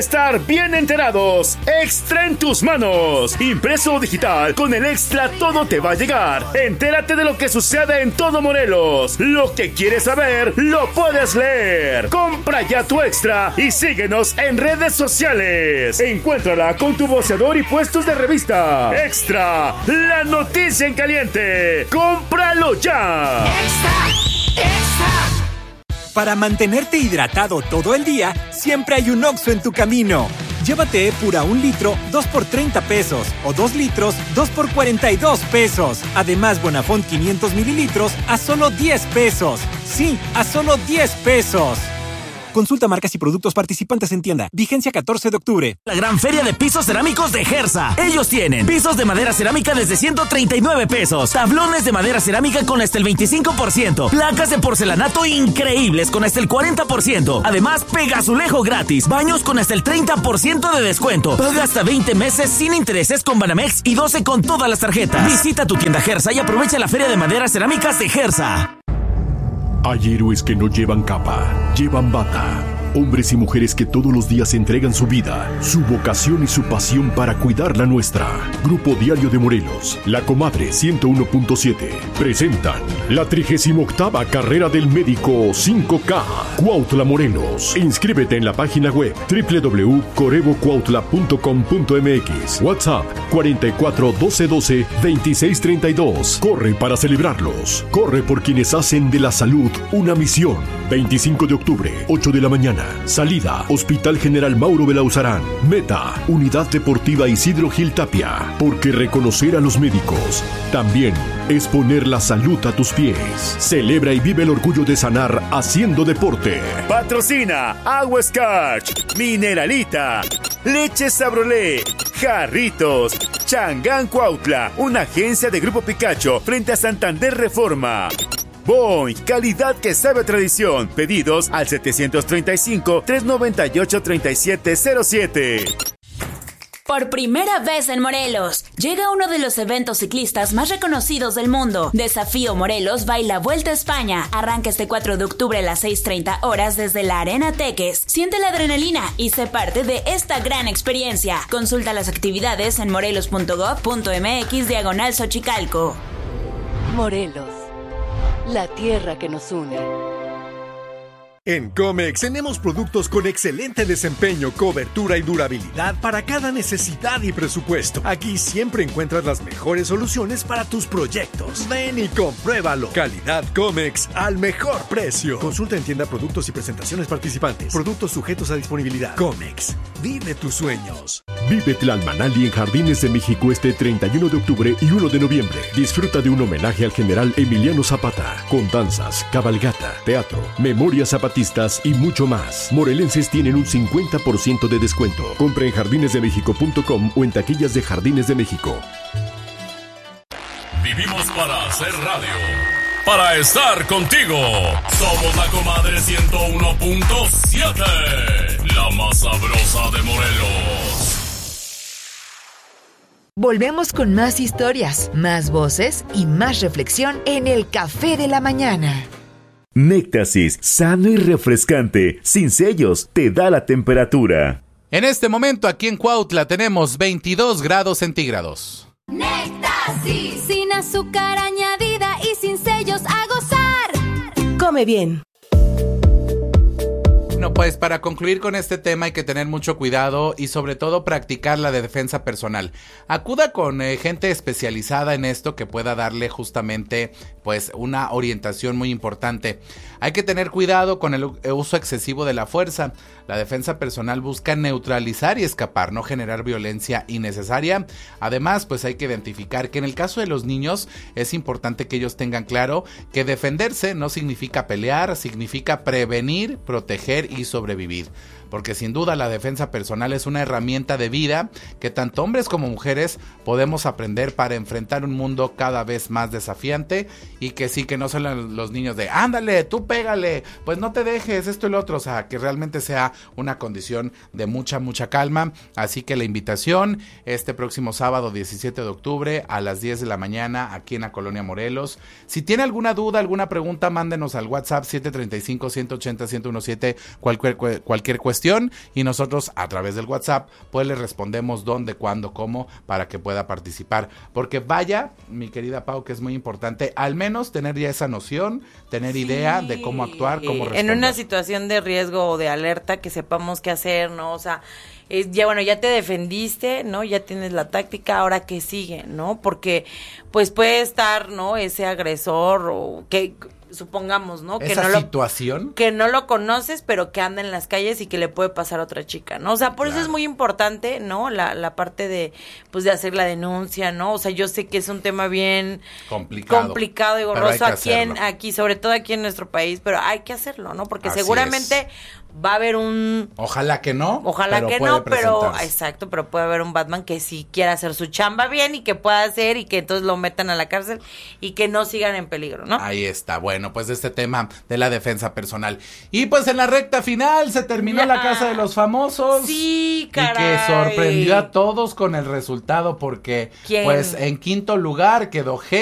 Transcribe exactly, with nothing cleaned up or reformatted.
estar bien enterados. Extra en tus manos. Impreso o digital, con el Extra todo te va a llegar. Entérate de lo que sucede en todo Morelos. Lo que quieres saber, lo puedes leer. Compra ya tu Extra y síguenos en redes sociales. Encuéntrala con tu voceador y puestos de revista. Extra, la noticia en caliente. ¡Cómpralo ya! ¡Extra! ¡Extra! Para mantenerte hidratado todo el día, siempre hay un Oxxo en tu camino. Llévate Epura un litro, dos por treinta pesos. O dos litros, dos por cuarenta y dos pesos. Además, Bonafont quinientos mililitros a solo diez pesos. Sí, a solo diez pesos. Consulta marcas y productos participantes en tienda. Vigencia catorce de octubre. La gran feria de pisos cerámicos de Gersa. Ellos tienen pisos de madera cerámica desde ciento treinta y nueve pesos. Tablones de madera cerámica con hasta el veinticinco por ciento. Placas de porcelanato increíbles con hasta el cuarenta por ciento. Además, pegazulejo gratis. Baños con hasta el treinta por ciento de descuento. Paga hasta veinte meses sin intereses con Banamex y doce con todas las tarjetas. Visita tu tienda Gersa y aprovecha la feria de maderas cerámicas de Gersa. Hay héroes que no llevan capa, llevan bata. Hombres y mujeres que todos los días entregan su vida, su vocación y su pasión para cuidar la nuestra. Grupo Diario de Morelos, La Comadre ciento uno punto siete, presentan la trigésima octava Carrera del Médico cinco K, Cuautla, Morelos. Inscríbete en la página web doble u doble u doble u punto corebo cuautla punto com punto m x. WhatsApp cuarenta y cuatro, doce, doce, veintiséis, treinta y dos. Corre para celebrarlos. Corre por quienes hacen de la salud una misión. veinticinco de octubre, ocho de la mañana. Salida, Hospital General Mauro Belauzarán. Meta, Unidad Deportiva Isidro Gil Tapia. Porque reconocer a los médicos también es poner la salud a tus pies. Celebra y vive el orgullo de sanar haciendo deporte. Patrocina Agua Scotch, Mineralita, Leche Sabrolé, Jarritos, Changán Cuautla, una agencia de Grupo Picacho frente a Santander Reforma. Boing, calidad que sabe a tradición. Pedidos al setecientos treinta y cinco, trescientos noventa y ocho, treinta y siete cero siete. Por primera vez en Morelos, llega uno de los eventos ciclistas más reconocidos del mundo. Desafío Morelos Baila Vuelta a España. Arranca este cuatro de octubre a las seis treinta horas desde la Arena Teques. Siente la adrenalina y sé parte de esta gran experiencia. Consulta las actividades en morelos punto gob punto m x diagonal Xochicalco. Morelos, la tierra que nos une. En Comex tenemos productos con excelente desempeño, cobertura y durabilidad para cada necesidad y presupuesto. Aquí siempre encuentras las mejores soluciones para tus proyectos. Ven y compruébalo. Calidad Comex al mejor precio. Consulta en tienda productos y presentaciones participantes. Productos sujetos a disponibilidad. Comex, vive tus sueños. Vive Tlalmanali en Jardines de México este treinta y uno de octubre y uno de noviembre. Disfruta de un homenaje al general Emiliano Zapata, con danzas, cabalgata, teatro, memorias zapatistas y mucho más. Morelenses tienen un cincuenta por ciento de descuento. Compra en jardines de méxico punto com o en taquillas de Jardines de México. Vivimos para hacer radio, para estar contigo. Somos La Comadre ciento uno punto siete, la más sabrosa de Morelos. Volvemos con más historias, más voces y más reflexión en el Café de la Mañana. Néctasis, sano y refrescante, sin sellos, te da la temperatura. En este momento aquí en Cuautla tenemos veintidós grados centígrados. Néctasis, sin azúcar añadida y sin sellos, a gozar. Come bien. Bueno, pues para concluir con este tema hay que tener mucho cuidado y sobre todo practicar la de defensa personal. Acuda con eh, gente especializada en esto que pueda darle justamente pues una orientación muy importante. Hay que tener cuidado con el uso excesivo de la fuerza. La defensa personal busca neutralizar y escapar, no generar violencia innecesaria. Además, pues hay que identificar que en el caso de los niños es importante que ellos tengan claro que defenderse no significa pelear, significa prevenir, proteger y sobrevivir. Porque sin duda la defensa personal es una herramienta de vida que tanto hombres como mujeres podemos aprender para enfrentar un mundo cada vez más desafiante, y que sí, que no son los niños de ándale, tú pégale, pues no te dejes, esto y lo otro, o sea, que realmente sea una condición de mucha, mucha calma. Así que la invitación este próximo sábado diecisiete de octubre a las diez de la mañana aquí en la Colonia Morelos. Si tiene alguna duda, alguna pregunta, mándenos al WhatsApp siete tres cinco, uno ocho cero, uno uno siete cualquier, cualquier cuestión y nosotros a través del WhatsApp pues le respondemos dónde, cuándo, cómo para que pueda participar. Porque vaya, mi querida Pau, que es muy importante al menos tener ya esa noción, tener sí. idea de cómo actuar, cómo responder. En una situación de riesgo o de alerta que sepamos qué hacer, ¿no? O sea, es, ya bueno, ya te defendiste, ¿no? Ya tienes la táctica, ahora qué sigue, ¿no? Porque pues puede estar, ¿no? Ese agresor o que supongamos, ¿no? Que esa no situación lo, que no lo conoces, pero que anda en las calles y que le puede pasar a otra chica, ¿no? O sea, por claro. eso es muy importante, ¿no? La, la parte de, pues, de hacer la denuncia, ¿no? O sea, yo sé que es un tema bien complicado, complicado y gorroso aquí en, aquí, sobre todo aquí en nuestro país, pero hay que hacerlo, ¿no? Porque Así seguramente es. va a haber un... Ojalá que no. Ojalá que no, pero, exacto, pero puede haber un Batman que sí quiera hacer su chamba bien y que pueda hacer y que entonces lo metan a la cárcel y que no sigan en peligro, ¿no? Ahí está, bueno. Bueno, pues de este tema de la defensa personal. Y pues en la recta final se terminó ya. la Casa de los Famosos. Sí, caray. Y que sorprendió a todos con el resultado porque, ¿Quién? pues en quinto lugar quedó G.